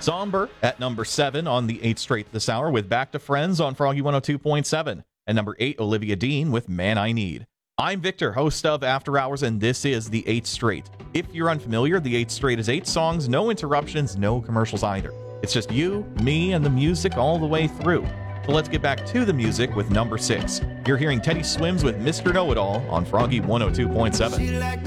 Somber at number 7 on the 8th straight this hour with Back to Friends on Froggy 102.7. At number 8, Olivia Dean with Man I Need. I'm Victor, host of After Hours, and this is the 8th straight. If you're unfamiliar, the 8th straight is 8 songs, no interruptions, no commercials either. It's just you, me, and the music all the way through. So let's get back to the music with number 6. You're hearing Teddy Swims with Mr. Know-It-All on Froggy 102.7.